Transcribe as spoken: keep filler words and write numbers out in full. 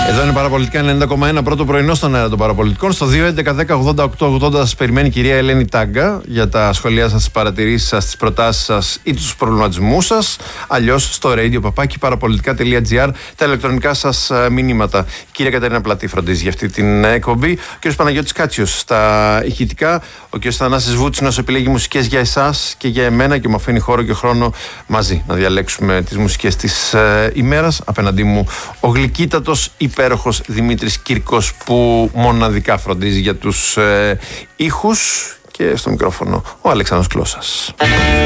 Εδώ είναι Παραπολιτικά ενενήντα κόμμα ένα, πρώτο πρωινό στον αέρα των Παραπολιτικών. Στο δύο έντεκα δέκα ογδόντα οκτώ ογδόντα σας περιμένει η κυρία Ελένη Τάγκα για τα σχόλιά σας, τις παρατηρήσεις σας, τις προτάσεις σας ή τους προβληματισμούς σας. Αλλιώς στο radio παπάκι παραπολιτικά τελεία τζι άρ τα ηλεκτρονικά σας μηνύματα. Η κυρία Κατερίνα Πλατή φροντίζει για αυτή την εκπομπή. Ο κ. Παναγιώτης Κάτσιος στα ηχητικά. Ο κ. Θανάσης Βούτσινος επιλέγει μουσικές για εσάς και για εμένα και μου αφήνει χώρο και χρόνο μαζί να διαλέξουμε τις μουσικές της ε, ημέρας. Απέναντί μου ο γλυκύτατος υπέροχος Δημήτρης Κύρκος που μοναδικά φροντίζει για τους ε, ήχους, και στο μικρόφωνο ο Αλέξανδρος Κλώσας.